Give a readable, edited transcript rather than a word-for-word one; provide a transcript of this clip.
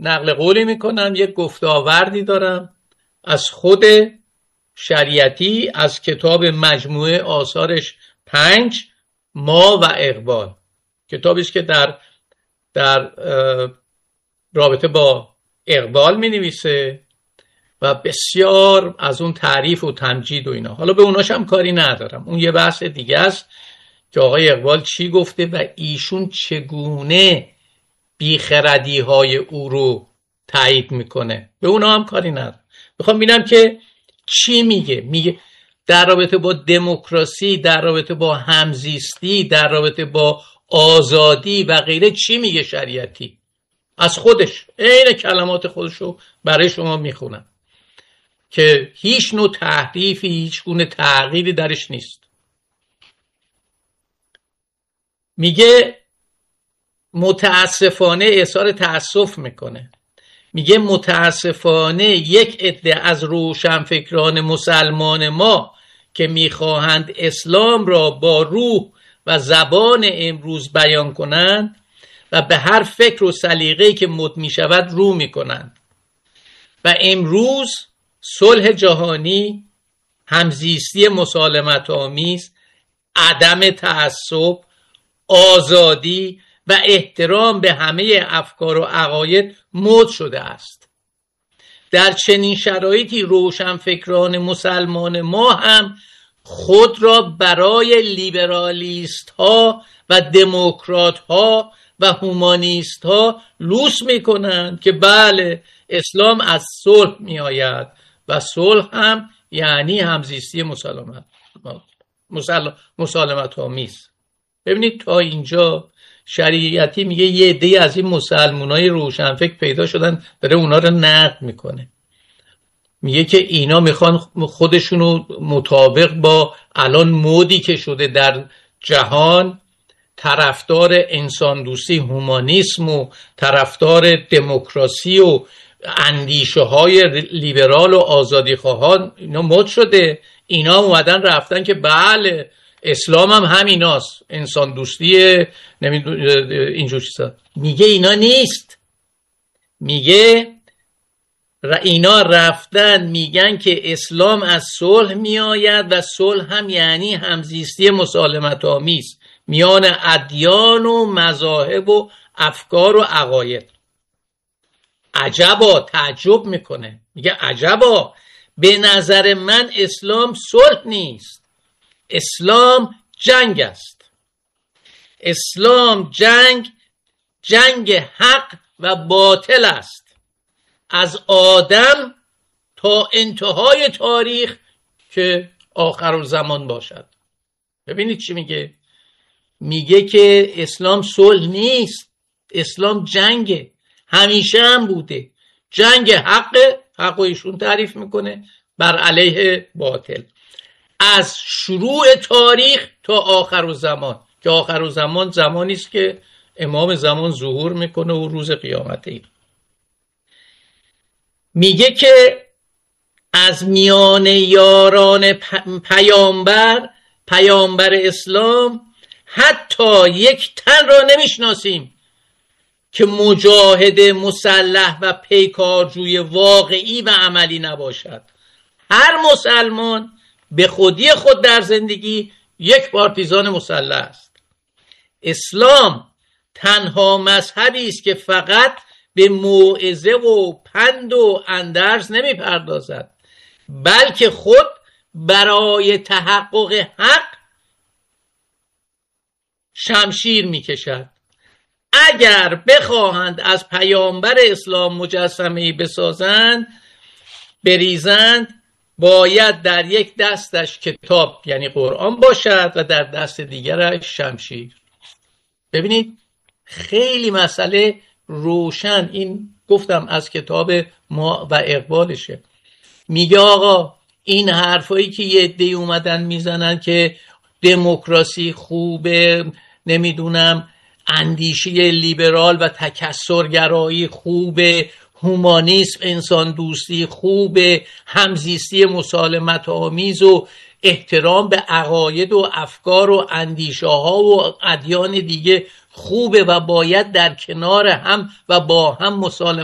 نقل قولی میکنم، یک گفتاوردی دارم از خود شریعتی از کتاب مجموعه آثارش 5 ما و اقبال، کتابی است که در رابطه با اقبال می نویسه و بسیار از اون تعریف و تمجید و اینا. حالا به اوناش هم کاری ندارم، اون یه بحث دیگه است که آقای اقبال چی گفته و ایشون چگونه بیخردی های او رو تایید میکنه، به اونا هم کاری ندارم. میخوام ببینم که چی میگه در رابطه با دموکراسی، در رابطه با همزیستی، در رابطه با آزادی و غیره چی میگه شریعتی از خودش. عین کلمات خودشو برای شما میخونم که هیچ نوع تحریفی، هیچ گونه تغییری درش نیست. میگه متاسفانه، اظهار تأسف میکنه، میگه متاسفانه یک عده از روشنفکران مسلمان ما که میخواهند اسلام را با روح و زبان امروز بیان کنند و به هر فکر و سلیقه‌ای که مد میشود رو میکنند و امروز صلح جهانی، همزیستی مسالمت آمیز، عدم تعصب، آزادی و احترام به همه افکار و عقاید مد شده است. در چنین شرایطی روشنفکران مسلمان ما هم خود را برای لیبرالیست ها و دموکرات ها و هومانیست ها لوس می کنند که بله اسلام از صلح می آید و صلح هم یعنی همزیستی مسالمت آمیز. ببینید تا اینجا شریعتی میگه یه عده از این مسلمانای روشنفکر پیدا شدن، داره اونا رو نقد میکنه، میگه که اینا میخوان خودشونو مطابق با الان مودی که شده در جهان، طرفدار انسان دوستی، هومانیسم و طرفدار دموکراسی و اندیشه های لیبرال و آزادی خواهان، اینا مد شده، اینا اومدن رفتن که بله اسلام هم همیناست، انسان دوستی اینجور چیزا. میگه اینا نیست، میگه اینا رفتن میگن که اسلام از صلح میآید و صلح هم یعنی همزیستی مسالمت آمیز میان ادیان و مذاهب و افکار و عقاید. عجبا، تعجب میکنه، میگه عجبا، به نظر من اسلام صلح نیست، اسلام جنگ است. اسلام جنگ حق و باطل است، از آدم تا انتهای تاریخ که آخرالزمان باشد. ببینید چی میگه، میگه که اسلام صلح نیست، اسلام جنگه، همیشه هم بوده، جنگ حق و ایشون تعریف میکنه بر علیه باطل، از شروع تاریخ تا آخرالزمان، که آخرالزمان زمانی است که امام زمان ظهور میکنه و روز قیامت. این میگه که از میان یاران پیامبر اسلام حتی یک تن را نمیشناسیم که مجاهد مسلح و پیکارجوی واقعی و عملی نباشد. هر مسلمان به خودی خود در زندگی یک پارتیزان مسلح است. اسلام تنها مذهبی است که فقط به موعظه و پند و اندرز نمی پردازد، بلکه خود برای تحقق حق شمشیر می کشد. اگر بخواهند از پیامبر اسلام مجسمه‌ای بسازند، بریزند، باید در یک دستش کتاب یعنی قرآن باشد و در دست دیگرش شمشیر. ببینید خیلی مسئله روشن، این گفتم از کتاب ما و اقبالشه. میگه آقا این حرفایی که یه عده اومدن میزنن که دموکراسی خوبه، نمیدونم اندیشه لیبرال و تکثرگرایی خوبه، هومانیسم انسان دوستی خوبه، همزیستی مسالمت آمیز و احترام به عقاید و افکار و اندیشه ها و ادیان دیگه خوبه و باید در کنار هم و با هم مسالمت